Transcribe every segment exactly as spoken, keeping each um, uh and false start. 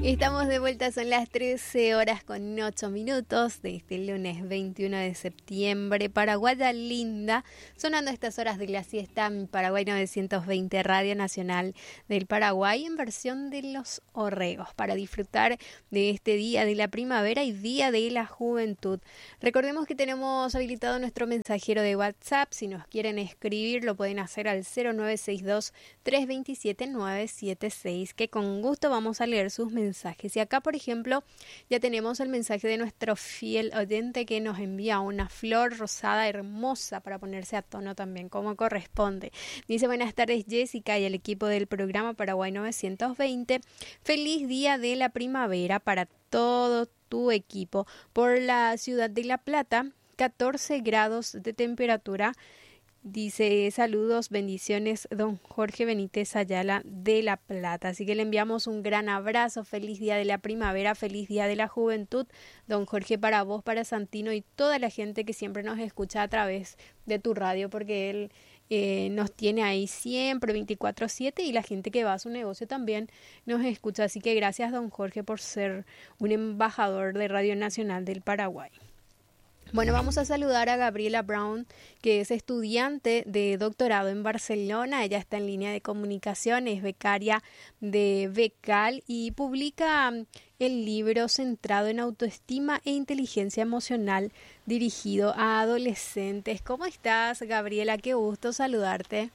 Estamos de vuelta, son las trece horas con ocho minutos de este lunes veintiuno de septiembre. Paraguaya linda, sonando estas horas de la siesta, Paraguay novecientos veinte, Radio Nacional del Paraguay, en versión de Los Orregos, para disfrutar de este día de la primavera y día de la juventud. Recordemos que tenemos habilitado nuestro mensajero de WhatsApp. Si nos quieren escribir, lo pueden hacer al cero nueve seis dos, tres dos siete, nueve siete seis, que con gusto vamos a leer sus mensajes. mensajes. Y acá, por ejemplo, ya tenemos el mensaje de nuestro fiel oyente que nos envía una flor rosada hermosa para ponerse a tono también, como corresponde. Dice: buenas tardes, Jessica y el equipo del programa Paraguay novecientos veinte. Feliz día de la primavera para todo tu equipo. Por la ciudad de La Plata, catorce grados de temperatura. Dice: saludos, bendiciones, don Jorge Benítez Ayala de La Plata. Así que le enviamos un gran abrazo. Feliz día de la primavera, feliz día de la juventud, don Jorge, para vos, para Santino y toda la gente que siempre nos escucha a través de tu radio, porque él eh, nos tiene ahí siempre veinticuatro siete, y la gente que va a su negocio también nos escucha. Así que gracias, don Jorge, por ser un embajador de Radio Nacional del Paraguay. Bueno, vamos a saludar a Gabriela Brown, que es estudiante de doctorado en Barcelona. Ella está en línea de comunicación, es becaria de Becal y publica el libro centrado en autoestima e inteligencia emocional dirigido a adolescentes. ¿Cómo estás, Gabriela? Qué gusto saludarte.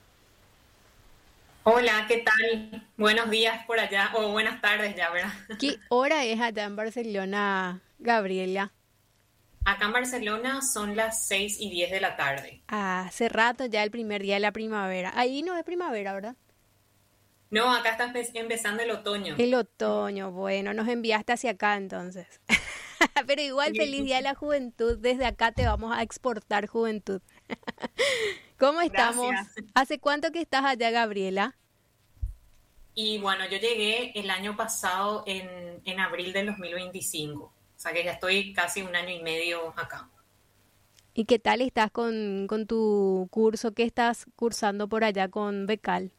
Hola, ¿qué tal? Buenos días por allá, o buenas tardes ya, ¿verdad? ¿Qué hora es allá en Barcelona, Gabriela? Acá en Barcelona son las seis y diez de la tarde. Ah, hace rato ya, el primer día de la primavera. Ahí no es primavera, ¿verdad? No, acá está empe- empezando el otoño. El otoño, bueno, nos enviaste hacia acá entonces. Pero igual, feliz día de la juventud. Desde acá te vamos a exportar juventud. ¿Cómo estamos? Gracias. ¿Hace cuánto que estás allá, Gabriela? Y bueno, yo llegué el año pasado en, en abril del dos mil veinticinco. O sea que ya estoy casi un año y medio acá. ¿Y qué tal estás con, con tu curso? ¿Qué estás cursando por allá con Becal?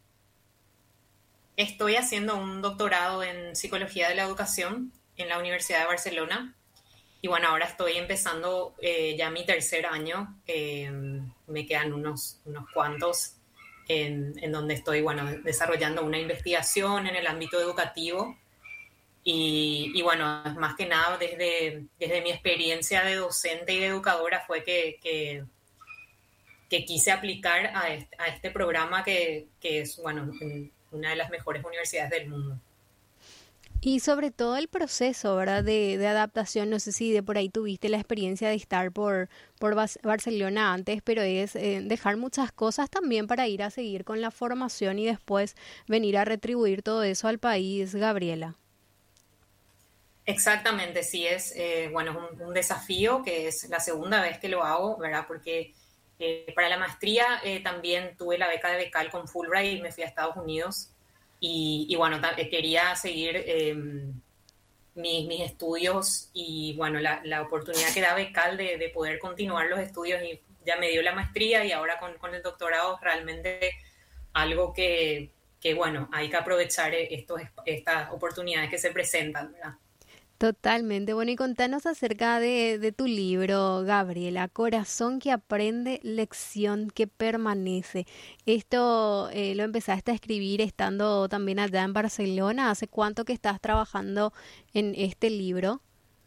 Estoy haciendo un doctorado en Psicología de la Educación en la Universidad de Barcelona. Y bueno, ahora estoy empezando eh, ya mi tercer año. Eh, me quedan unos, unos cuantos en, en donde estoy, bueno, desarrollando una investigación en el ámbito educativo. Y, y bueno, más que nada desde, desde mi experiencia de docente y de educadora fue que, que, que quise aplicar a este, a este programa que, que es, bueno, una de las mejores universidades del mundo. Y sobre todo el proceso, ¿verdad? De, de adaptación. No sé si de por ahí tuviste la experiencia de estar por, por Bas- Barcelona antes, pero es eh, dejar muchas cosas también para ir a seguir con la formación y después venir a retribuir todo eso al país, Gabriela. Exactamente, sí, es eh, bueno, es un, un desafío que es la segunda vez que lo hago, ¿verdad? Porque eh, para la maestría eh, también tuve la beca de Becal con Fulbright y me fui a Estados Unidos y, y bueno, ta- eh, quería seguir eh, mis, mis estudios y bueno, la, la oportunidad que da Becal de, de poder continuar los estudios y ya me dio la maestría y ahora con, con el doctorado realmente algo que, que bueno, hay que aprovechar estos, estas oportunidades que se presentan, ¿verdad? Totalmente. Bueno, y contanos acerca de, de tu libro, Gabriela, Corazón que aprende, lección que permanece. Esto eh, lo empezaste a escribir estando también allá en Barcelona. ¿Hace cuánto que estás trabajando en este libro?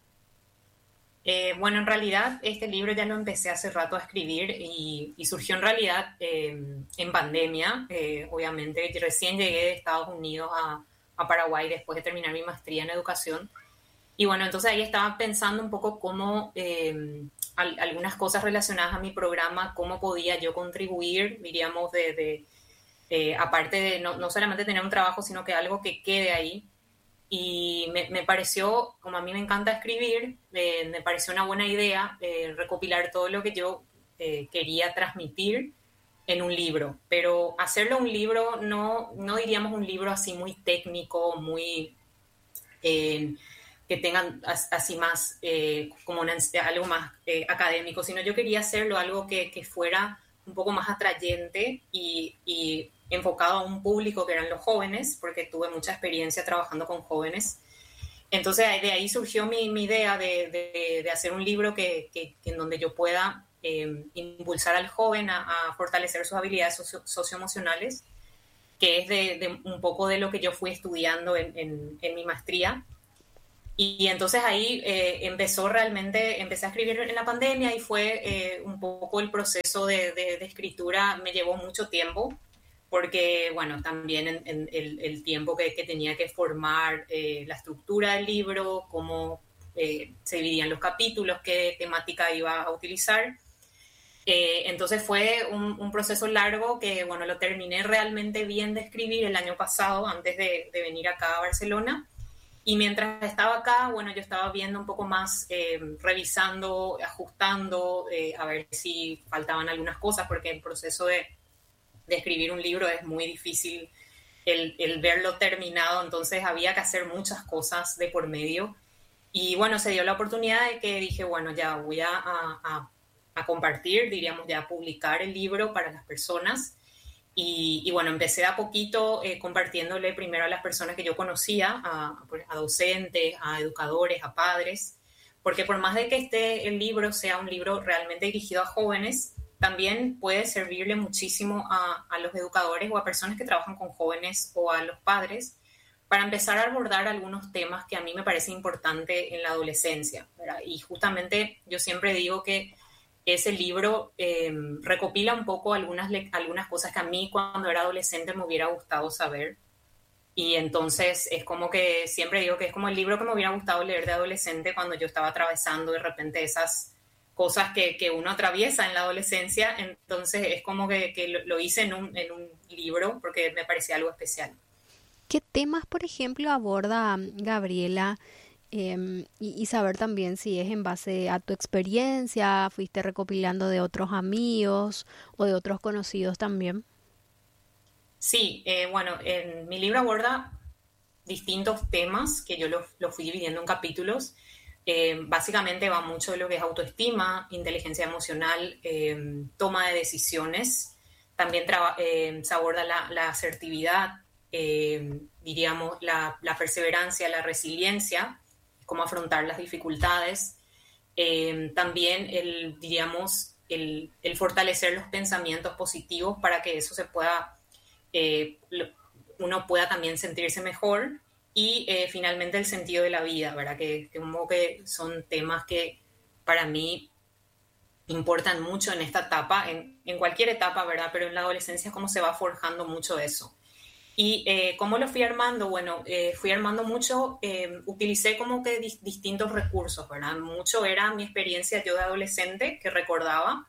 Eh, bueno, en realidad este libro ya lo empecé hace rato a escribir y, y surgió en realidad eh, en pandemia. Eh, obviamente, recién llegué de Estados Unidos a, a Paraguay después de terminar mi maestría en educación. Y bueno, entonces ahí estaba pensando un poco cómo eh, al, algunas cosas relacionadas a mi programa, cómo podía yo contribuir, diríamos, de, de eh, aparte de no, no solamente tener un trabajo, sino que algo que quede ahí. Y me, me pareció, como a mí me encanta escribir, eh, me pareció una buena idea eh, recopilar todo lo que yo eh, quería transmitir en un libro. Pero hacerlo un libro, no, no diríamos un libro así muy técnico, muy... Eh, que tengan así más, eh, como una, algo más eh, académico, sino yo quería hacerlo algo que, que fuera un poco más atrayente y, y enfocado a un público que eran los jóvenes, porque tuve mucha experiencia trabajando con jóvenes. entonces de ahí surgió mi, mi idea de, de, de hacer un libro que, que, que en donde yo pueda eh, impulsar al joven a, a fortalecer sus habilidades socio, socioemocionales, que es de, de un poco de lo que yo fui estudiando en, en, en mi maestría. Y entonces ahí eh, empezó realmente, empecé a escribir en la pandemia y fue eh, un poco el proceso de, de, de escritura, me llevó mucho tiempo, porque, bueno, también en, en el, el tiempo que, que tenía que formar eh, la estructura del libro, cómo eh, se dividían los capítulos, qué temática iba a utilizar. Eh, entonces fue un, un proceso largo que, bueno, lo terminé realmente bien de escribir el año pasado, antes de, de venir acá a Barcelona. Y mientras estaba acá, bueno, yo estaba viendo un poco más, eh, revisando, ajustando, eh, a ver si faltaban algunas cosas, porque el proceso de, de escribir un libro es muy difícil el, el verlo terminado, entonces había que hacer muchas cosas de por medio. Y bueno, se dio la oportunidad de que dije, bueno, ya voy a, a, a compartir, diríamos, ya a publicar el libro para las personas. Y, y bueno, empecé a poquito eh, compartiéndole primero a las personas que yo conocía, a, a docentes, a educadores, a padres, porque por más de que este el libro sea un libro realmente dirigido a jóvenes, también puede servirle muchísimo a, a los educadores o a personas que trabajan con jóvenes o a los padres para empezar a abordar algunos temas que a mí me parece importante en la adolescencia, ¿verdad? Y justamente yo siempre digo que ese libro eh, recopila un poco algunas, algunas cosas que a mí cuando era adolescente me hubiera gustado saber. Y entonces es como que siempre digo que es como el libro que me hubiera gustado leer de adolescente cuando yo estaba atravesando de repente esas cosas que, que uno atraviesa en la adolescencia. Entonces es como que, que lo, lo hice en un, en un libro porque me parecía algo especial. ¿Qué temas, por ejemplo, aborda Gabriela? Eh, y, y saber también si es en base a tu experiencia, fuiste recopilando de otros amigos o de otros conocidos también. Sí, eh, bueno, en mi libro aborda distintos temas que yo los lo fui dividiendo en capítulos. Eh, básicamente va mucho de lo que es autoestima, inteligencia emocional, eh, toma de decisiones. También traba, eh, se aborda la, la asertividad, eh, diríamos la, la perseverancia, la resiliencia, cómo afrontar las dificultades, eh, también el, diríamos, el, el fortalecer los pensamientos positivos para que eso se pueda, eh, uno pueda también sentirse mejor y eh, finalmente el sentido de la vida, ¿verdad? Que, que, como que son temas que para mí importan mucho en esta etapa, en, en cualquier etapa, ¿verdad? Pero en la adolescencia es como se va forjando mucho eso. Y eh, ¿cómo lo fui armando? Bueno, eh, fui armando mucho, eh, utilicé como que di- distintos recursos, ¿verdad? Mucho era mi experiencia yo de adolescente que recordaba.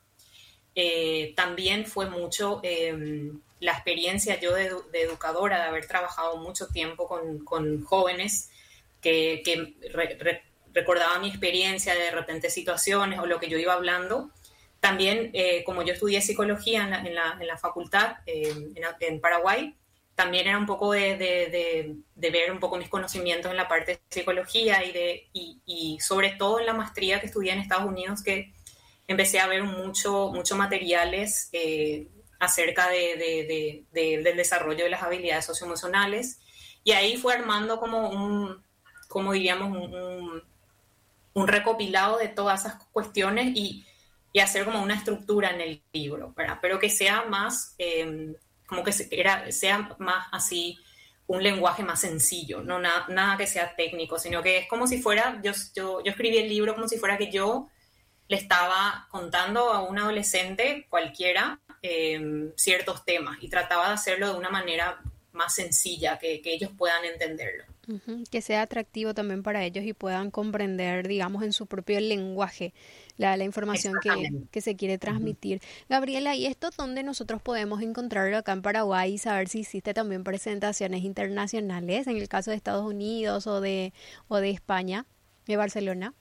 Eh, también fue mucho eh, la experiencia yo de, de educadora, de haber trabajado mucho tiempo con, con jóvenes que, que re, re, recordaba mi experiencia de repente situaciones o lo que yo iba hablando. También, eh, como yo estudié psicología en la, en la, en la facultad eh, en, en Paraguay, también era un poco de, de, de, de ver un poco mis conocimientos en la parte de psicología y, de, y, y sobre todo en la maestría que estudié en Estados Unidos, que empecé a ver mucho, mucho materiales eh, acerca de, de, de, de, del desarrollo de las habilidades socioemocionales. Y ahí fue armando como un, como diríamos, un, un, un recopilado de todas esas cuestiones y, y hacer como una estructura en el libro, ¿verdad? Pero que sea más... Eh, como que era, sea más así un lenguaje más sencillo, no nada, nada que sea técnico, sino que es como si fuera, yo, yo, yo escribí el libro como si fuera que yo le estaba contando a un adolescente cualquiera eh, ciertos temas y trataba de hacerlo de una manera más sencilla, que, que ellos puedan entenderlo. Uh-huh. Que sea atractivo también para ellos y puedan comprender, digamos, en su propio lenguaje la, la información que, que se quiere transmitir. Uh-huh. Gabriela, ¿y esto dónde nosotros podemos encontrarlo acá en Paraguay y saber si hiciste también presentaciones internacionales, en el caso de Estados Unidos o de, o de España, de Barcelona?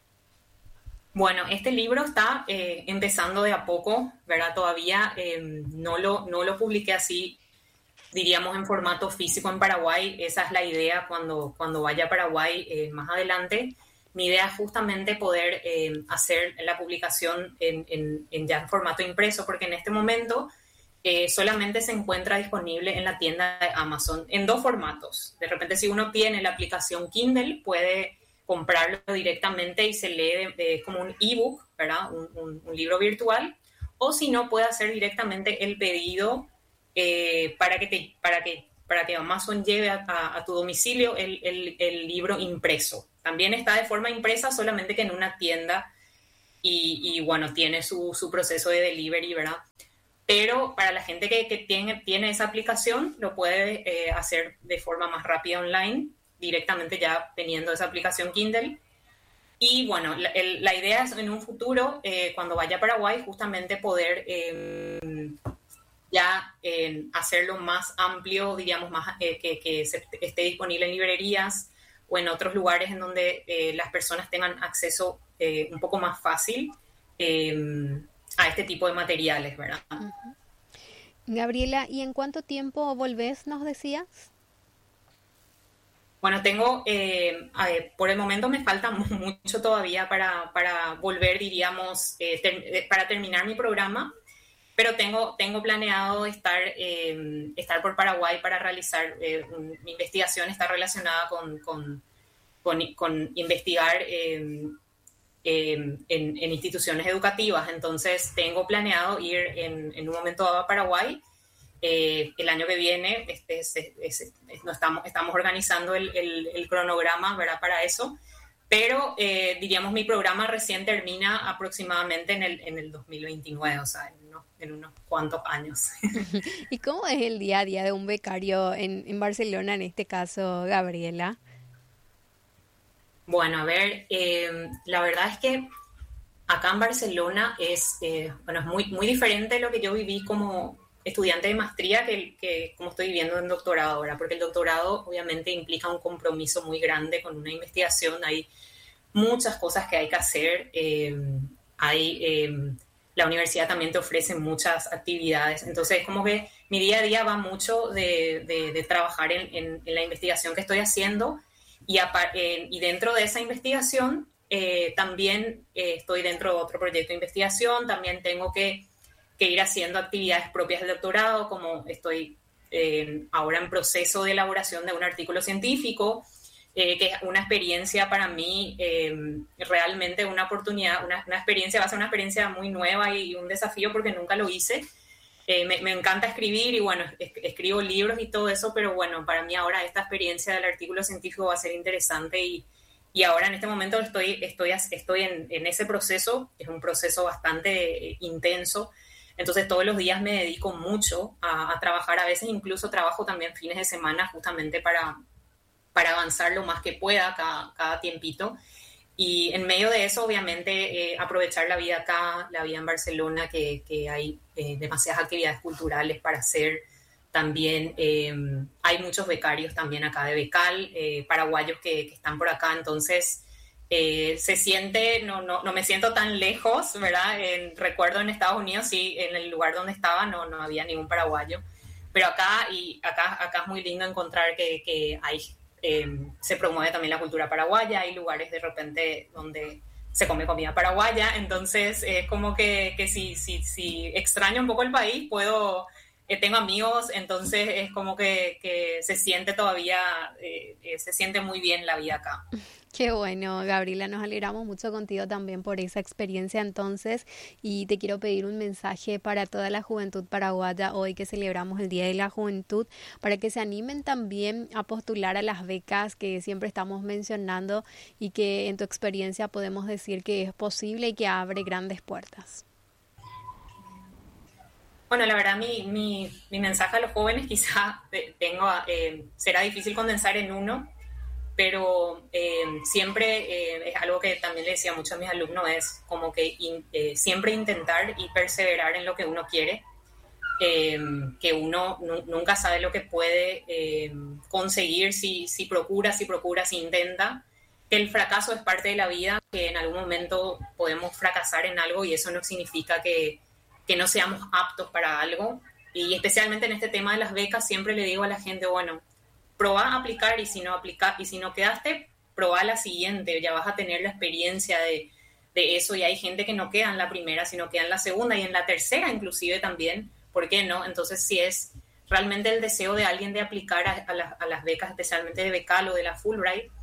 Bueno, este libro está eh, empezando de a poco, ¿verdad? Todavía eh, no, lo, no lo publiqué así, diríamos, en formato físico en Paraguay. Esa es la idea cuando, cuando vaya a Paraguay eh, más adelante. Mi idea es justamente poder eh, hacer la publicación en, en, en ya en formato impreso, porque en este momento eh, solamente se encuentra disponible en la tienda de Amazon en dos formatos. De repente, si uno tiene la aplicación Kindle, puede comprarlo directamente y se lee eh, como un ebook, ¿verdad? Un, un, un libro virtual, o si no, puede hacer directamente el pedido eh, para, que te, para, que, para que Amazon lleve a, a, a tu domicilio el, el, el libro impreso. También está de forma impresa, solamente que en una tienda y, y bueno, tiene su, su proceso de delivery, ¿verdad? Pero para la gente que, que tiene, tiene esa aplicación, lo puede eh, hacer de forma más rápida online, directamente ya teniendo esa aplicación Kindle. Y bueno, la, el, la idea es en un futuro, eh, cuando vaya a Paraguay, justamente poder eh, ya eh, hacerlo más amplio, diríamos, más eh, que, que se, esté disponible en librerías o en otros lugares en donde eh, las personas tengan acceso eh, un poco más fácil eh, a este tipo de materiales, ¿verdad? Uh-huh. Gabriela, ¿y en cuánto tiempo volvés, nos decías? Bueno, tengo, eh, eh, por el momento me falta mucho todavía para, para volver, diríamos, eh, ter, para terminar mi programa, pero tengo, tengo planeado estar, eh, estar por Paraguay para realizar eh, un, mi investigación está relacionada con, con, con, con investigar eh, eh, en, en instituciones educativas, entonces tengo planeado ir en, en un momento dado a Paraguay. Eh, el año que viene este, es, es, es, es, no estamos, estamos organizando el, el, el cronograma, ¿verdad? Para eso, pero eh, diríamos mi programa recién termina aproximadamente en el, en el dos mil veintinueve, o sea, en unos, en unos cuantos años. ¿Y cómo es el día a día de un becario en, en Barcelona, en este caso, Gabriela? Bueno, a ver, eh, la verdad es que acá en Barcelona es, eh, bueno, es muy, muy diferente de lo que yo viví como estudiante de maestría que, que como estoy viviendo en doctorado ahora, porque el doctorado obviamente implica un compromiso muy grande con una investigación, hay muchas cosas que hay que hacer, eh, hay, eh, la universidad también te ofrece muchas actividades, entonces como que mi día a día va mucho de, de, de trabajar en, en, en la investigación que estoy haciendo y, a, eh, y dentro de esa investigación eh, también eh, estoy dentro de otro proyecto de investigación, también tengo que que ir haciendo actividades propias del doctorado, como estoy eh, ahora en proceso de elaboración de un artículo científico, eh, que es una experiencia para mí, eh, realmente una oportunidad, una, una experiencia, va a ser una experiencia muy nueva y un desafío porque nunca lo hice. Eh, me, me encanta escribir y bueno, es, escribo libros y todo eso, pero bueno, para mí ahora esta experiencia del artículo científico va a ser interesante y, y ahora en este momento estoy, estoy, estoy en, en ese proceso, es un proceso bastante eh, intenso. Entonces todos los días me dedico mucho a, a trabajar, a veces incluso trabajo también fines de semana justamente para, para avanzar lo más que pueda cada, cada tiempito. Y en medio de eso, obviamente, eh, aprovechar la vida acá, la vida en Barcelona, que, que hay eh, demasiadas actividades culturales para hacer. También eh, hay muchos becarios también acá de Becal, eh, paraguayos que, que están por acá, entonces... Eh, se siente, no, no, no me siento tan lejos, ¿verdad? En, recuerdo en Estados Unidos, sí, en el lugar donde estaba no, no había ningún paraguayo, pero acá, y acá, acá es muy lindo encontrar que, que hay, eh, se promueve también la cultura paraguaya, hay lugares de repente donde se come comida paraguaya, entonces es como que, que si, si, si extraño un poco el país, puedo, eh, tengo amigos, entonces es como que, que se siente todavía, eh, eh, se siente muy bien la vida acá. Qué bueno, Gabriela, nos alegramos mucho contigo también por esa experiencia entonces y te quiero pedir un mensaje para toda la juventud paraguaya hoy que celebramos el Día de la Juventud para que se animen también a postular a las becas que siempre estamos mencionando y que en tu experiencia podemos decir que es posible y que abre grandes puertas. Bueno, la verdad mi, mi, mi mensaje a los jóvenes quizá tengo, eh, será difícil condensar en uno, pero eh, siempre eh, es algo que también le decía mucho a mis alumnos, es como que in, eh, siempre intentar y perseverar en lo que uno quiere, eh, que uno n- nunca sabe lo que puede eh, conseguir si, si procura, si procura, si intenta, que el fracaso es parte de la vida, que en algún momento podemos fracasar en algo y eso no significa que, que no seamos aptos para algo, y especialmente en este tema de las becas siempre le digo a la gente, bueno, probá a aplicar y si no aplica, y si no quedaste, probá la siguiente, ya vas a tener la experiencia de, de eso y hay gente que no queda en la primera, sino queda en la segunda y en la tercera inclusive también, ¿por qué no? Entonces si es realmente el deseo de alguien de aplicar a, a, la, a las becas, especialmente de Becal o de la Fulbright,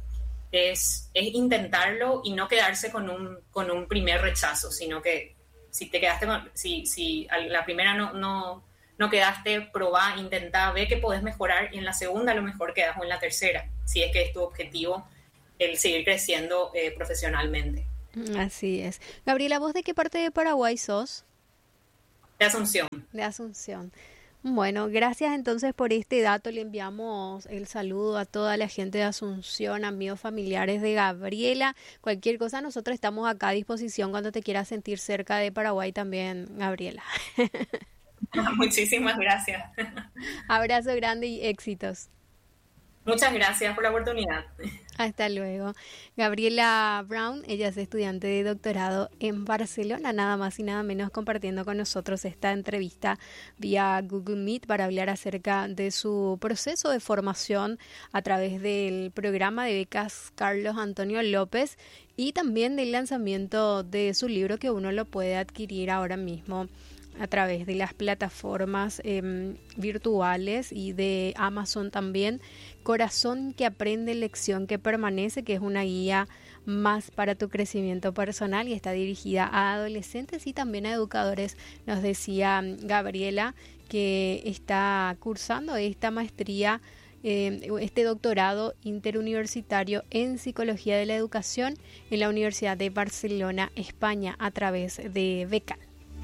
es, es intentarlo y no quedarse con un, con un primer rechazo, sino que si te quedaste con, si, si a la primera no, no, no quedaste, probá, intentá, ve que podés mejorar, y en la segunda a lo mejor quedas, o en la tercera, si es que es tu objetivo el seguir creciendo eh, profesionalmente. Así es. Gabriela, ¿vos de qué parte de Paraguay sos? De Asunción. De Asunción. Bueno, gracias entonces por este dato. Le enviamos el saludo a toda la gente de Asunción, amigos familiares de Gabriela. Cualquier cosa, nosotros estamos acá a disposición cuando te quieras sentir cerca de Paraguay también, Gabriela. Muchísimas gracias. Abrazo grande y éxitos. Muchas gracias por la oportunidad. Hasta luego. Gabriela Brown, ella es estudiante de doctorado en Barcelona, nada más y nada menos, compartiendo con nosotros esta entrevista vía Google Meet para hablar acerca de su proceso de formación a través del programa de becas Carlos Antonio López y también del lanzamiento de su libro, que uno lo puede adquirir ahora mismo a través de las plataformas eh, virtuales y de Amazon también. Corazón que aprende, lección que permanece, que es una guía más para tu crecimiento personal y está dirigida a adolescentes y también a educadores. Nos decía Gabriela que está cursando esta maestría, eh, este doctorado interuniversitario en Psicología de la Educación en la Universidad de Barcelona, España, a través de Becal.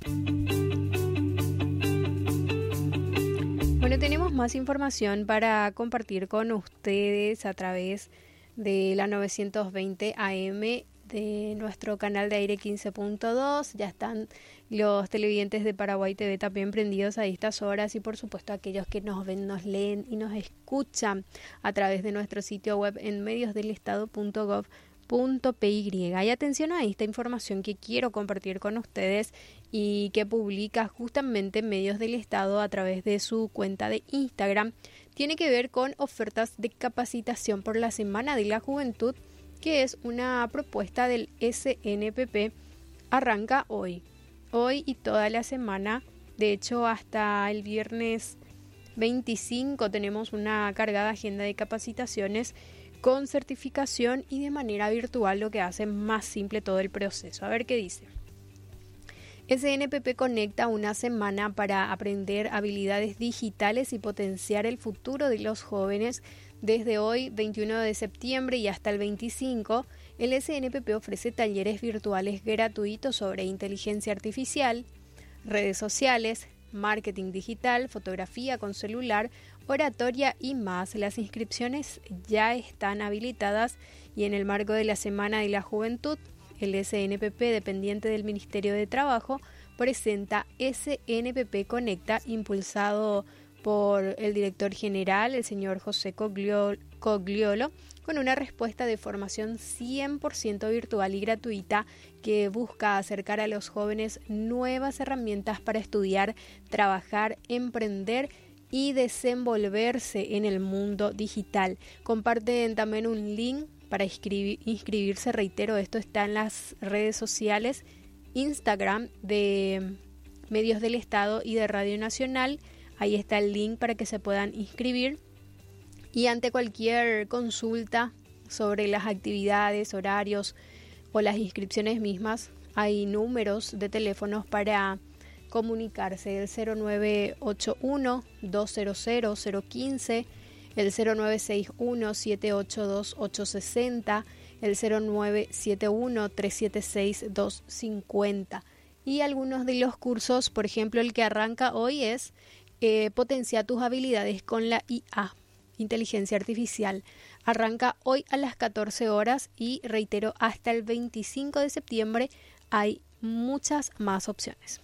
Bueno, tenemos más información para compartir con ustedes a través de la novecientos veinte A M de nuestro canal de aire quince punto dos. Ya están los televidentes de Paraguay T V también prendidos a estas horas y por supuesto aquellos que nos ven, nos leen y nos escuchan a través de nuestro sitio web en mediosdelestado punto gov punto p y. Y atención a esta información que quiero compartir con ustedes y que publica justamente Medios del Estado a través de su cuenta de Instagram. Tiene que ver con ofertas de capacitación por la Semana de la Juventud, que es una propuesta del S N P P. Arranca hoy, hoy y toda la semana. De hecho, hasta el viernes veinticinco tenemos una cargada agenda de capacitaciones con certificación y de manera virtual, lo que hace más simple todo el proceso. A ver qué dice. S N P P conecta una semana para aprender habilidades digitales y potenciar el futuro de los jóvenes. Desde hoy, veintiuno de septiembre, y hasta el veinticinco, el S N P P ofrece talleres virtuales gratuitos sobre inteligencia artificial, redes sociales, marketing digital, fotografía con celular, oratoria y más. Las inscripciones ya están habilitadas y en el marco de la Semana de la Juventud, el S N P P, dependiente del Ministerio de Trabajo, presenta S N P P Conecta, impulsado por el director general, el señor José Cogliolo, con una respuesta de formación cien por ciento virtual y gratuita que busca acercar a los jóvenes nuevas herramientas para estudiar, trabajar, emprender y desenvolverse en el mundo digital. Comparten también un link para inscribir, inscribirse, reitero, esto está en las redes sociales, Instagram de Medios del Estado y de Radio Nacional. Ahí está el link para que se puedan inscribir. Y ante cualquier consulta sobre las actividades, horarios o las inscripciones mismas, hay números de teléfonos para comunicarse: el cero nueve ocho uno, dos cero cero, cero uno cinco, el cero nueve seis uno, siete ocho dos, ocho seis cero, el cero nueve siete uno, tres siete seis, dos cinco cero. Y algunos de los cursos, por ejemplo, el que arranca hoy es eh, Potencia tus habilidades con la I A, inteligencia artificial. Arranca hoy a las catorce horas y, reitero, hasta el veinticinco de septiembre hay muchas más opciones.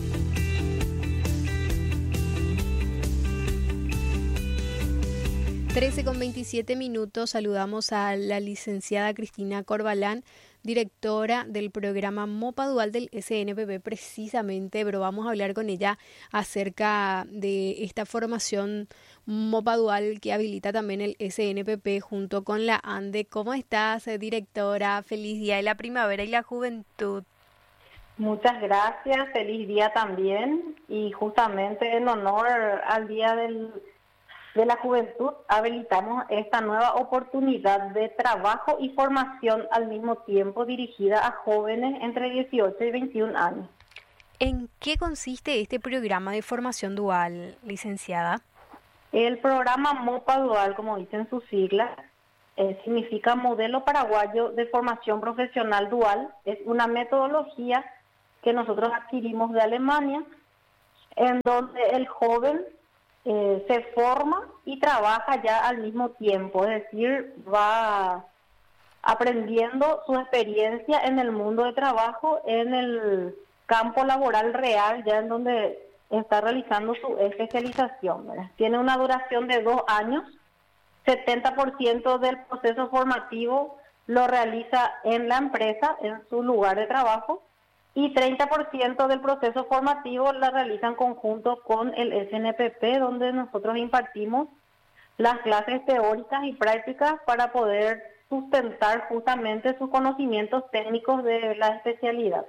trece con veintisiete minutos, saludamos a la licenciada Cristina Corbalán, directora del programa MOPA Dual del S N P P precisamente, pero vamos a hablar con ella acerca de esta formación MOPA Dual que habilita también el S N P P junto con la ANDE. ¿Cómo estás, directora? Feliz Día de la Primavera y la Juventud. Muchas gracias, feliz día también, y justamente en honor al Día del de la Juventud habilitamos esta nueva oportunidad de trabajo y formación al mismo tiempo dirigida a jóvenes entre dieciocho y veintiún años. ¿En qué consiste este programa de formación dual, licenciada? El programa MOPA Dual, como dicen sus siglas, eh, significa Modelo Paraguayo de Formación Profesional Dual. Es una metodología que nosotros adquirimos de Alemania, en donde el joven eh, se forma y trabaja ya al mismo tiempo, es decir, va aprendiendo su experiencia en el mundo de trabajo, en el campo laboral real, ya en donde está realizando su especialización, ¿verdad? Tiene una duración de dos años, setenta por ciento del proceso formativo lo realiza en la empresa, en su lugar de trabajo, y treinta por ciento del proceso formativo la realiza en conjunto con el S N P P, donde nosotros impartimos las clases teóricas y prácticas para poder sustentar justamente sus conocimientos técnicos de la especialidad.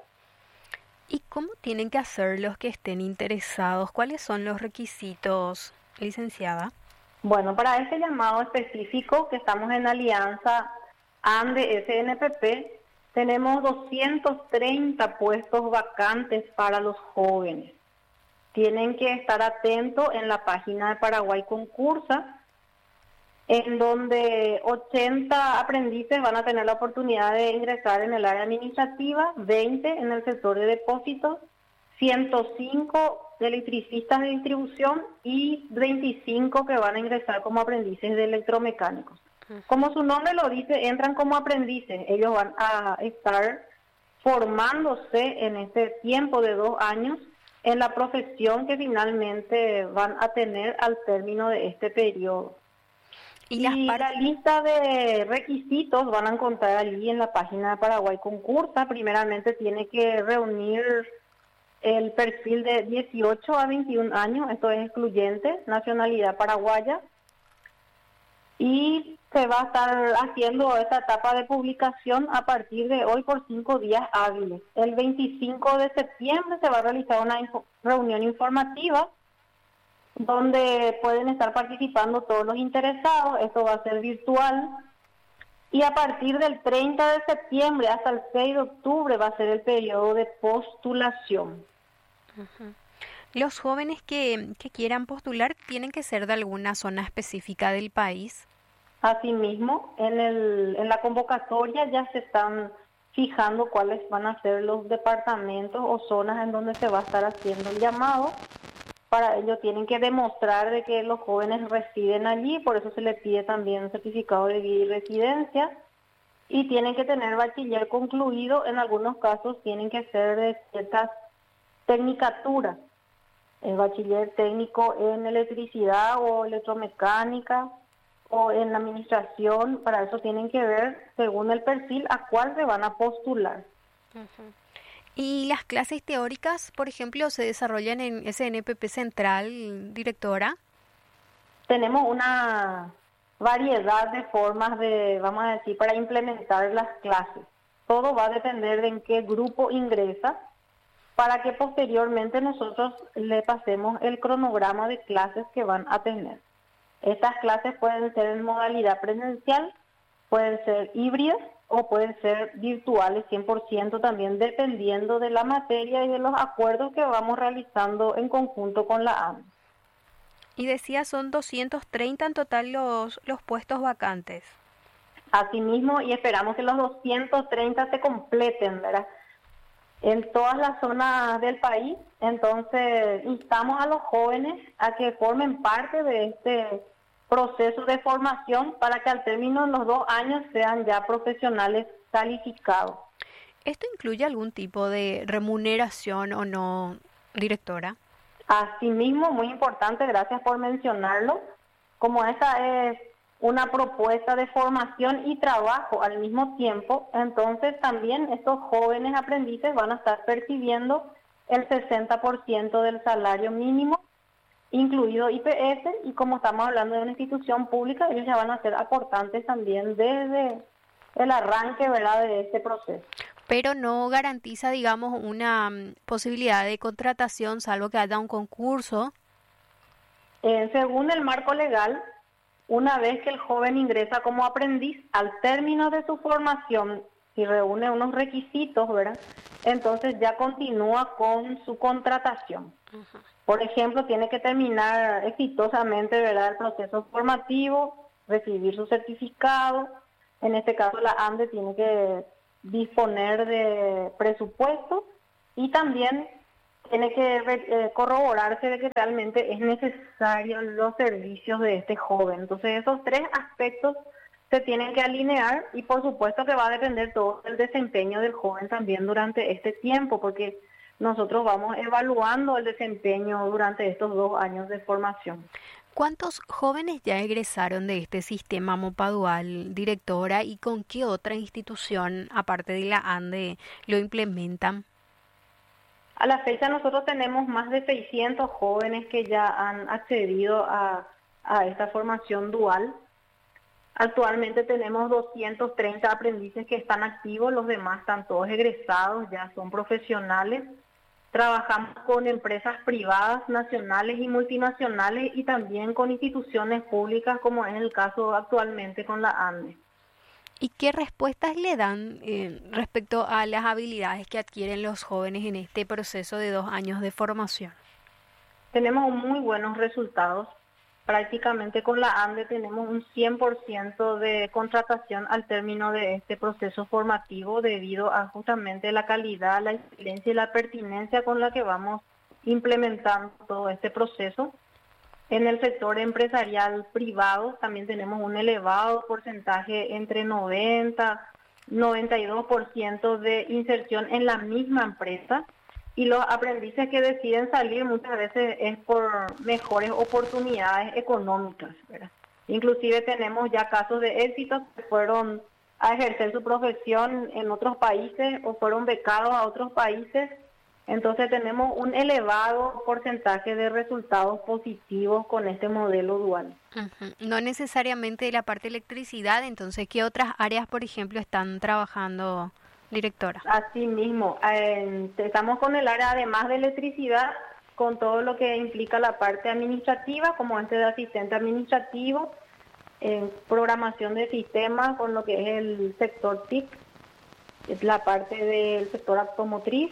¿Y cómo tienen que hacer los que estén interesados? ¿Cuáles son los requisitos, licenciada? Bueno, para este llamado específico que estamos en alianza ANDE-S N P P, tenemos doscientos treinta puestos vacantes para los jóvenes. Tienen que estar atentos en la página de Paraguay Concursa, en donde ochenta aprendices van a tener la oportunidad de ingresar en el área administrativa, veinte en el sector de depósitos, ciento cinco de electricistas de distribución y veinticinco que van a ingresar como aprendices de electromecánicos. Como su nombre lo dice, entran como aprendices. Ellos van a estar formándose en este tiempo de dos años en la profesión que finalmente van a tener al término de este periodo. Y, las y la lista de requisitos van a encontrar allí en la página de Paraguay Concursa. Primeramente tiene que reunir el perfil de dieciocho a veintiún años, esto es excluyente, nacionalidad paraguaya. Y se va a estar haciendo esta etapa de publicación a partir de hoy por cinco días hábiles. El veinticinco de septiembre se va a realizar una info- reunión informativa donde pueden estar participando todos los interesados. Esto va a ser virtual. Y a partir del treinta de septiembre hasta el seis de octubre va a ser el periodo de postulación. Uh-huh. Los jóvenes que, que quieran postular tienen que ser de alguna zona específica del país. Asimismo, en, el, en la convocatoria ya se están fijando cuáles van a ser los departamentos o zonas en donde se va a estar haciendo el llamado. Para ello tienen que demostrar de que los jóvenes residen allí, por eso se les pide también un certificado de vida y residencia. Y tienen que tener bachiller concluido, en algunos casos tienen que ser de ciertas tecnicaturas. El bachiller técnico en electricidad o electromecánica o en la administración, para eso tienen que ver según el perfil a cuál se van a postular. Uh-huh. ¿Y las clases teóricas, por ejemplo, se desarrollan en S N P P Central, directora? Tenemos una variedad de formas de, vamos a decir, para implementar las clases. Todo va a depender de en qué grupo ingresa, para que posteriormente nosotros le pasemos el cronograma de clases que van a tener. Estas clases pueden ser en modalidad presencial, pueden ser híbridas o pueden ser virtuales cien por ciento también, dependiendo de la materia y de los acuerdos que vamos realizando en conjunto con la A N. Y decía, son doscientos treinta en total los, los puestos vacantes. Asimismo, y esperamos que los doscientos treinta se completen, ¿verdad?, en todas las zonas del país. Entonces, instamos a los jóvenes a que formen parte de este proceso de formación para que al término de los dos años sean ya profesionales calificados. ¿Esto incluye algún tipo de remuneración o no, directora? Asimismo, muy importante, gracias por mencionarlo, como esa es una propuesta de formación y trabajo al mismo tiempo, entonces también estos jóvenes aprendices van a estar percibiendo el sesenta por ciento del salario mínimo, incluido I P S, y como estamos hablando de una institución pública, ellos ya van a ser aportantes también desde el arranque, ¿verdad?, de este proceso. Pero no garantiza, digamos, una um, posibilidad de contratación, salvo que haya un concurso. Eh, según el marco legal, una vez que el joven ingresa como aprendiz, al término de su formación, si reúne unos requisitos, ¿verdad?, entonces ya continúa con su contratación. Uh-huh. Por ejemplo, tiene que terminar exitosamente, ¿verdad?, el proceso formativo, recibir su certificado. En este caso, la ANDE tiene que disponer de presupuesto y también tiene que eh, corroborarse de que realmente es necesario los servicios de este joven. Entonces, esos tres aspectos se tienen que alinear y por supuesto que va a depender todo del desempeño del joven también durante este tiempo, porque nosotros vamos evaluando el desempeño durante estos dos años de formación. ¿Cuántos jóvenes ya egresaron de este sistema MOPA Dual, directora, y con qué otra institución, aparte de la ANDE, lo implementan? A la fecha nosotros tenemos más de seiscientos jóvenes que ya han accedido a, a esta formación dual. Actualmente tenemos doscientos treinta aprendices que están activos, los demás están todos egresados, ya son profesionales. Trabajamos con empresas privadas, nacionales y multinacionales y también con instituciones públicas, como es el caso actualmente con la ANDE. ¿Y qué respuestas le dan eh, respecto a las habilidades que adquieren los jóvenes en este proceso de dos años de formación? Tenemos muy buenos resultados. Prácticamente con la ANDE tenemos un cien por ciento de contratación al término de este proceso formativo debido a justamente la calidad, la excelencia y la pertinencia con la que vamos implementando todo este proceso. En el sector empresarial privado también tenemos un elevado porcentaje, entre noventa y noventa y dos por ciento de inserción en la misma empresa. Y los aprendices que deciden salir muchas veces es por mejores oportunidades económicas, ¿verdad? Inclusive tenemos ya casos de éxitos que fueron a ejercer su profesión en otros países o fueron becados a otros países. Entonces tenemos un elevado porcentaje de resultados positivos con este modelo dual. Uh-huh. No necesariamente la parte de electricidad, entonces, ¿qué otras áreas, por ejemplo, están trabajando, directora? Así mismo, eh, estamos con el área, además de electricidad, con todo lo que implica la parte administrativa, como este de asistente administrativo, en programación de sistemas, con lo que es el sector T I C, es la parte del sector automotriz,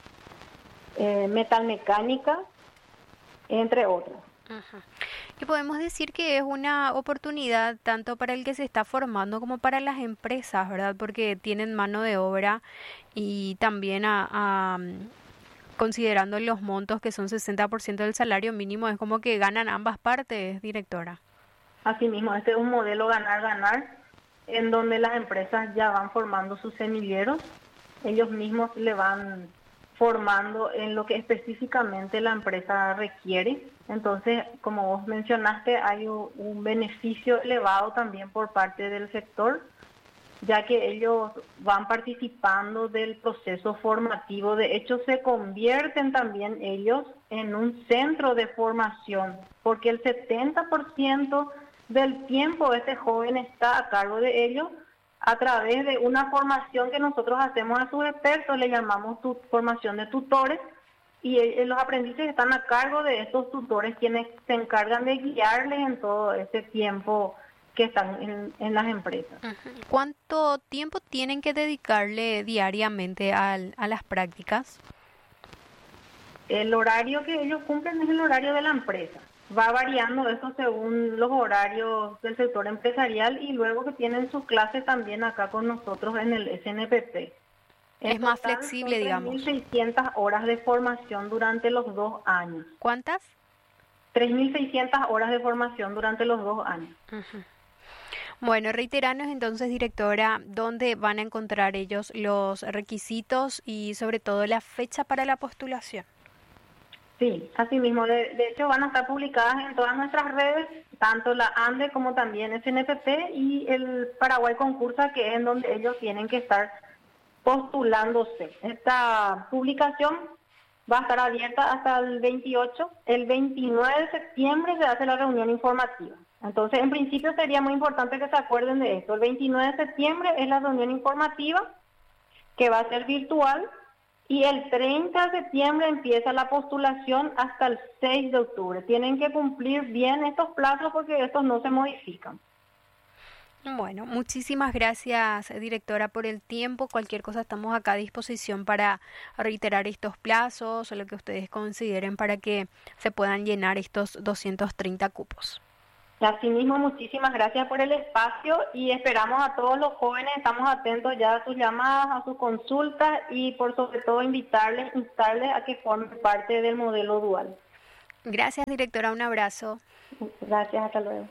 eh, metalmecánica, entre otros. Ajá. Y podemos decir que es una oportunidad tanto para el que se está formando como para las empresas, ¿verdad? Porque tienen mano de obra y también a, a, considerando los montos que son sesenta por ciento del salario mínimo, es como que ganan ambas partes, directora. Asimismo, este es un modelo ganar-ganar en donde las empresas ya van formando sus semilleros, ellos mismos le van formando en lo que específicamente la empresa requiere. Entonces, como vos mencionaste, hay un, un beneficio elevado también por parte del sector, ya que ellos van participando del proceso formativo. De hecho, se convierten también ellos en un centro de formación, porque el setenta por ciento del tiempo este joven está a cargo de ellos a través de una formación que nosotros hacemos a sus expertos, le llamamos tu, formación de tutores, y eh, los aprendices están a cargo de estos tutores, quienes se encargan de guiarles en todo ese tiempo que están en, en las empresas. ¿Cuánto tiempo tienen que dedicarle diariamente al, a las prácticas? El horario que ellos cumplen es el horario de la empresa. Va variando eso según los horarios del sector empresarial y luego que tienen sus clases también acá con nosotros en el S N P P. Es más flexible, digamos. tres mil seiscientas horas de formación durante los dos años. ¿Cuántas? tres mil seiscientas horas de formación durante los dos años. Uh-huh. Bueno, reiteranos entonces, directora, ¿dónde van a encontrar ellos los requisitos y sobre todo la fecha para la postulación? Sí, así mismo. De, de hecho, van a estar publicadas en todas nuestras redes, tanto la ANDE como también S N P P y el Paraguay Concursa, que es en donde ellos tienen que estar postulándose. Esta publicación va a estar abierta hasta el veintiocho. El veintinueve de septiembre se hace la reunión informativa. Entonces, en principio sería muy importante que se acuerden de esto. El veintinueve de septiembre es la reunión informativa, que va a ser virtual. Y el treinta de septiembre empieza la postulación hasta el seis de octubre. Tienen que cumplir bien estos plazos porque estos no se modifican. Bueno, muchísimas gracias, directora, por el tiempo. Cualquier cosa estamos acá a disposición para reiterar estos plazos o lo que ustedes consideren para que se puedan llenar estos doscientos treinta cupos. Asimismo, muchísimas gracias por el espacio y esperamos a todos los jóvenes, estamos atentos ya a sus llamadas, a sus consultas y por sobre todo invitarles, instarles a que formen parte del modelo dual. Gracias, directora, un abrazo. Gracias, hasta luego.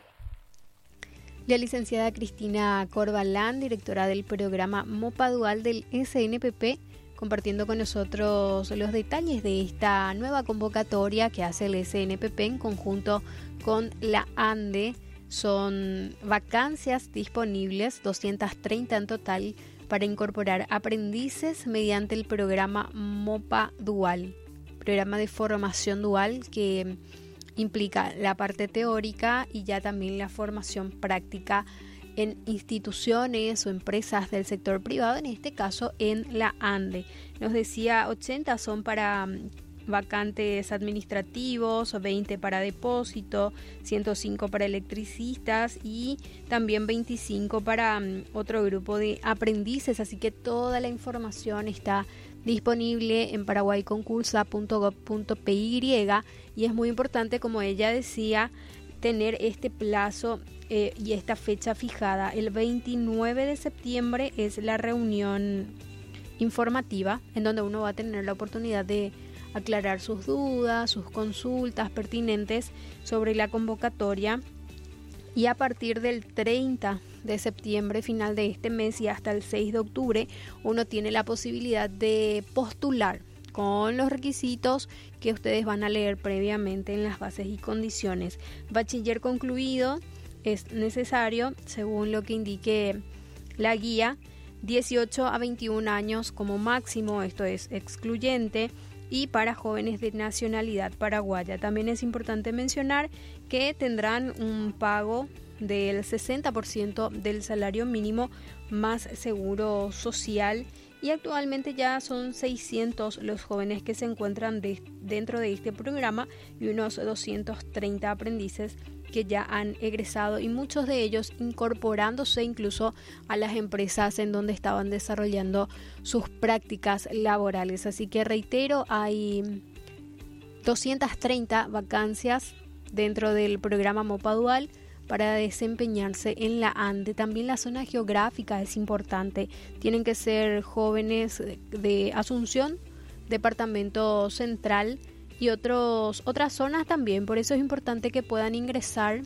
La licenciada Cristina Corbalán, directora del programa MOPA Dual del S N P P, compartiendo con nosotros los detalles de esta nueva convocatoria que hace el S N P P en conjunto con la ANDE. Son vacancias disponibles, doscientas treinta en total, para incorporar aprendices mediante el programa MOPA Dual, programa de formación dual que implica la parte teórica y ya también la formación práctica en instituciones o empresas del sector privado, en este caso en la ANDE. Nos decía ochenta son para vacantes administrativos, veinte para depósito, ciento cinco para electricistas y también veinticinco para um, otro grupo de aprendices, así que toda la información está disponible en paraguay concursa punto gob punto p y y es muy importante, como ella decía, tener este plazo eh, y esta fecha fijada. El veintinueve de septiembre es la reunión informativa en donde uno va a tener la oportunidad de aclarar sus dudas, sus consultas pertinentes sobre la convocatoria, y a partir del treinta de septiembre, final de este mes, y hasta el seis de octubre, uno tiene la posibilidad de postular con los requisitos que ustedes van a leer previamente en las bases y condiciones. Bachiller concluido es necesario, según lo que indique la guía, dieciocho a veintiún años como máximo, esto es excluyente, y para jóvenes de nacionalidad paraguaya. También es importante mencionar que tendrán un pago del sesenta por ciento del salario mínimo más seguro social, y actualmente ya son seiscientos los jóvenes que se encuentran de, dentro de este programa y unos doscientos treinta aprendices que ya han egresado, y muchos de ellos incorporándose incluso a las empresas en donde estaban desarrollando sus prácticas laborales. Así que reitero, hay doscientas treinta vacancias dentro del programa MOPA Dual para desempeñarse en la ANDE. También la zona geográfica es importante. Tienen que ser jóvenes de Asunción, departamento central y otros, otras zonas también. Por eso es importante que puedan ingresar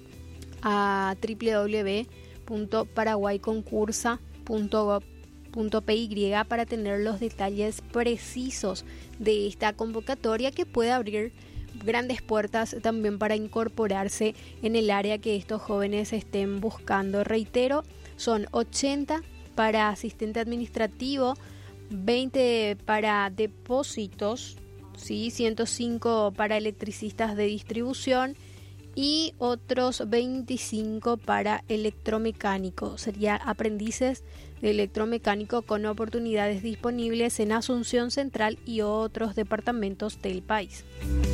a doble u doble u doble u punto paraguay concursa punto gob punto p y para tener los detalles precisos de esta convocatoria, que puede abrir grandes puertas también para incorporarse en el área que estos jóvenes estén buscando. Reitero, son ochenta para asistente administrativo, veinte para depósitos, ¿sí? ciento cinco para electricistas de distribución y otros veinticinco para electromecánico. Serían aprendices de electromecánico con oportunidades disponibles en Asunción Central y otros departamentos del país.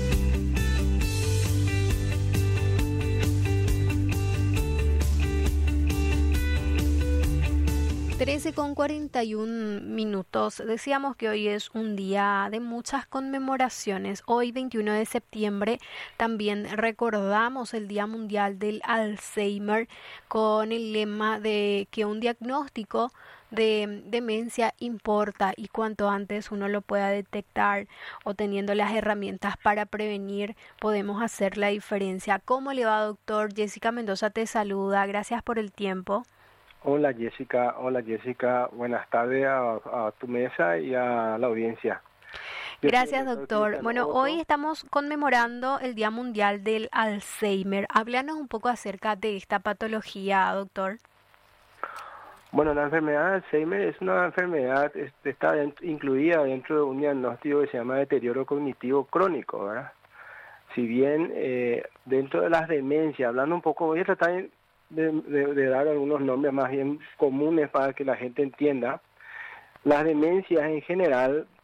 trece con cuarenta y uno minutos. Decíamos que hoy es un día de muchas conmemoraciones. Hoy, veintiuno de septiembre, también recordamos el Día Mundial del Alzheimer, con el lema de que un diagnóstico de demencia importa, y cuanto antes uno lo pueda detectar o teniendo las herramientas para prevenir, podemos hacer la diferencia. ¿Cómo le va, doctor? Jessica Mendoza te saluda. Gracias por el tiempo. Hola Jessica, hola Jessica, buenas tardes a, a tu mesa y a la audiencia. Yo Gracias, doctor. Bueno, hoy estamos conmemorando el Día Mundial del Alzheimer. Háblanos un poco acerca de esta patología, doctor. Bueno, la enfermedad de Alzheimer es una enfermedad, este, está dentro, incluida dentro de un diagnóstico que se llama deterioro cognitivo crónico, ¿verdad? Si bien eh, dentro de las demencias, hablando un poco, voy a tratar de De, de, de dar algunos nombres más bien comunes para que la gente entienda. Las demencias en general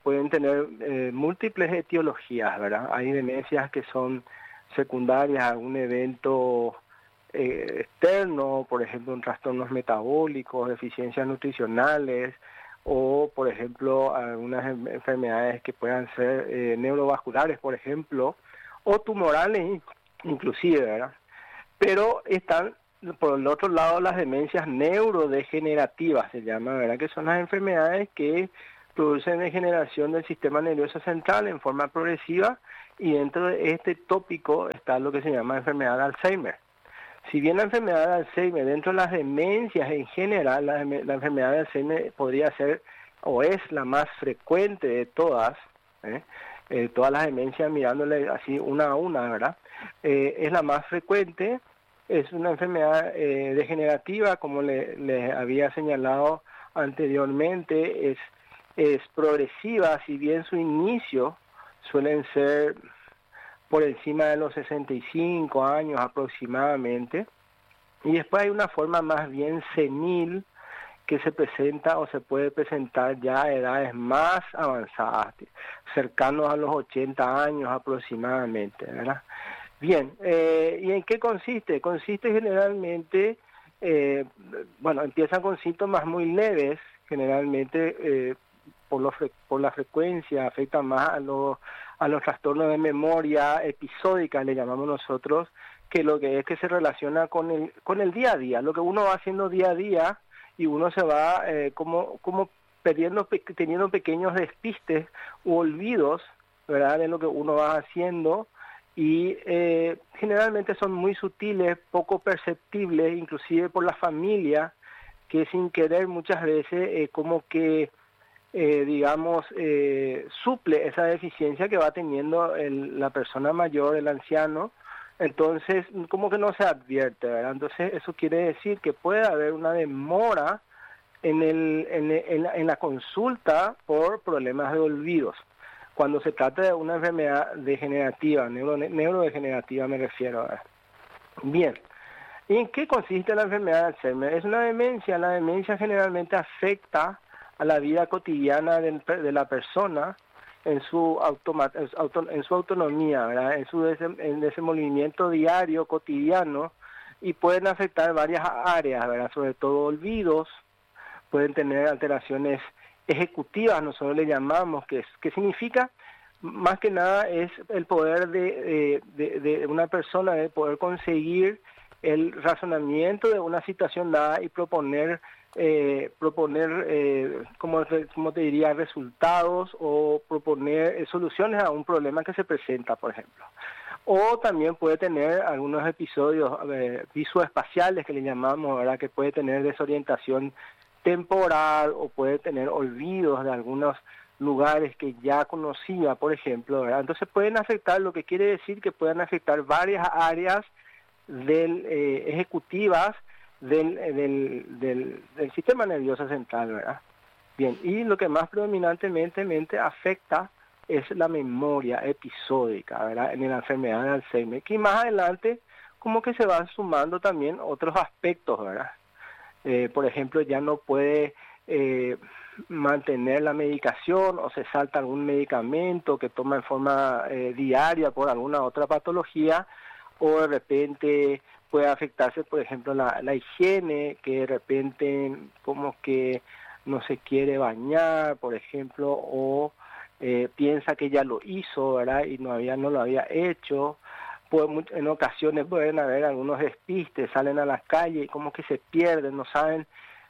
pueden tener eh, múltiples etiologías, ¿verdad? Hay demencias que son secundarias a algún evento eh, externo, por ejemplo, trastornos metabólicos, deficiencias nutricionales, o, por ejemplo, algunas enfermedades que puedan ser eh, neurovasculares, por ejemplo, o tumorales inclusive, ¿verdad? Pero están, por el otro lado, las demencias neurodegenerativas, se llama, ¿verdad? Que son las enfermedades que producen degeneración del sistema nervioso central en forma progresiva, y dentro de este tópico está lo que se llama enfermedad de Alzheimer. Si bien la enfermedad de Alzheimer, dentro de las demencias en general, la, la enfermedad de Alzheimer podría ser o es la más frecuente de todas, ¿eh? Eh, todas las demencias mirándole así una a una, ¿verdad? Eh, es la más frecuente, es una enfermedad eh, degenerativa, como le, le había señalado anteriormente, es, es progresiva, si bien su inicio suelen ser por encima de los sesenta y cinco años aproximadamente, y después hay una forma más bien senil que se presenta o se puede presentar ya a edades más avanzadas, cercanos a los ochenta años aproximadamente, ¿verdad? Bien, eh, ¿y en qué consiste? Consiste generalmente, eh, bueno, empiezan con síntomas muy leves, generalmente eh, por, lo fre por la frecuencia, afectan más a los, a los trastornos de memoria episódica, le llamamos nosotros, que lo que es que se relaciona con el, con el día a día, lo que uno va haciendo día a día, y uno se va eh, como, como perdiendo, pe teniendo pequeños despistes u olvidos, ¿verdad?, de lo que uno va haciendo, y eh, generalmente son muy sutiles, poco perceptibles, inclusive por la familia, que sin querer muchas veces eh, como que, eh, digamos, eh, suple esa deficiencia que va teniendo el, la persona mayor, el anciano. Entonces, como que no se advierte, ¿verdad? Entonces, eso quiere decir que puede haber una demora en, el, en, en, la, en la consulta por problemas de olvidos. Cuando se trata de una enfermedad degenerativa, neuro, neurodegenerativa me refiero a. Bien, ¿y en qué consiste la enfermedad de Alzheimer? Es una demencia. La demencia generalmente afecta a la vida cotidiana de, de la persona, en su automa auto, en su autonomía, ¿verdad?, en su en desenvolvimiento diario, cotidiano, y pueden afectar varias áreas, ¿verdad?, sobre todo olvidos, pueden tener alteraciones ejecutivas, nosotros le llamamos, que, es, que significa, más que nada, es el poder de, de, de una persona, de poder conseguir el razonamiento de una situación dada y proponer Eh, proponer, eh, como, como te diría, resultados, o proponer eh, soluciones a un problema que se presenta, por ejemplo. O también puede tener algunos episodios eh, visoespaciales que le llamamos, ¿verdad?, que puede tener desorientación temporal, o puede tener olvidos de algunos lugares que ya conocía, por ejemplo, ¿verdad? Entonces pueden afectar, lo que quiere decir que pueden afectar varias áreas del, eh, ejecutivas, Del, del, del, del sistema nervioso central, ¿verdad? Bien, y lo que más predominantemente afecta es la memoria episódica, ¿verdad?, en la enfermedad de Alzheimer, que más adelante como que se van sumando también otros aspectos, ¿verdad? Eh, por ejemplo, ya no puede eh, mantener la medicación, o se salta algún medicamento que toma en forma eh, diaria por alguna otra patología, o de repente puede afectarse, por ejemplo, la, la higiene, que de repente como que no se quiere bañar, por ejemplo, o eh, piensa que ya lo hizo, ¿verdad?, y no había no lo había hecho. Pues, en ocasiones pueden haber algunos despistes, salen a las calles y como que se pierden, no saben,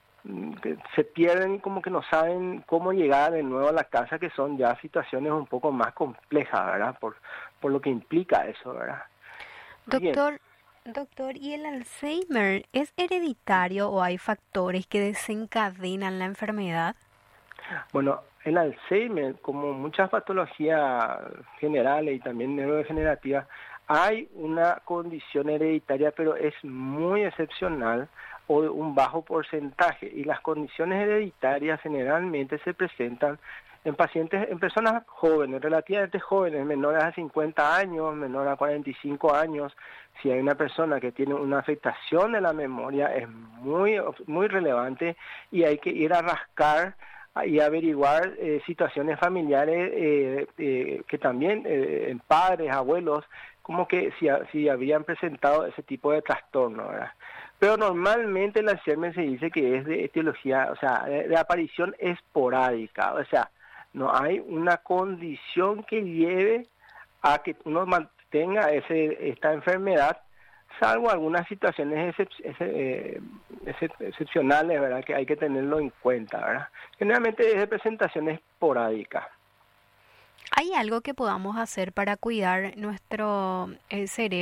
se pierden como que no saben cómo llegar de nuevo a la casa, que son ya situaciones un poco más complejas, ¿verdad?, por, por lo que implica eso, ¿verdad? Doctor, Bien. Doctor, ¿y el Alzheimer es hereditario o hay factores que desencadenan la enfermedad? Bueno, el Alzheimer, como muchas patologías generales y también neurodegenerativas, hay una condición hereditaria, pero es muy excepcional, o de un bajo porcentaje, y las condiciones hereditarias generalmente se presentan en pacientes, en personas jóvenes, relativamente jóvenes, menores a cincuenta años, menores a cuarenta y cinco años. Si hay una persona que tiene una afectación de la memoria, es muy, muy relevante, y hay que ir a rascar y averiguar eh, situaciones familiares eh, eh, que también eh, en padres, abuelos, como que si, si habían presentado ese tipo de trastorno, ¿verdad? Pero normalmente el Alzheimer se dice que es de etiología, o sea, de, de aparición esporádica, o sea, no hay una condición que lleve a que uno mantenga ese, esta enfermedad, salvo algunas situaciones excep eh, excep excepcionales, ¿verdad? Que hay que tenerlo en cuenta, ¿verdad? Generalmente es de presentación esporádica. ¿Hay algo que podamos hacer para cuidar nuestro eh, cerebro?